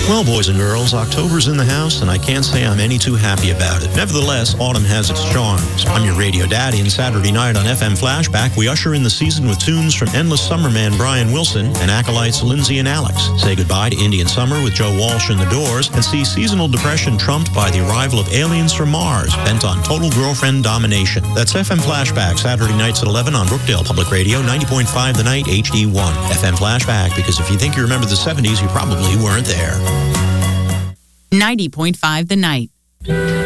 Well, boys and girls, October's in the house, and I can't say I'm any too happy about it. Nevertheless, autumn has its charms. I'm your radio daddy, and Saturday night on FM Flashback, we usher in the season with tunes from Endless Summer man Brian Wilson and acolytes Lindsay and Alex. Say goodbye to Indian Summer with Joe Walsh and the Doors, and see seasonal depression trumped by the arrival of aliens from Mars, bent on total girlfriend domination. That's FM Flashback, Saturday nights at 11 on Brookdale Public Radio, 90.5 The Night, HD1. FM Flashback, because if you think you remember the 70s, you probably weren't there. 90.5 The Night.